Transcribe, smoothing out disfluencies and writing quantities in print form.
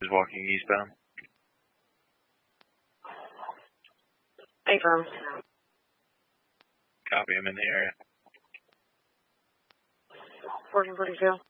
walking eastbound. Affirm. Copy, I'm in the area. 1442.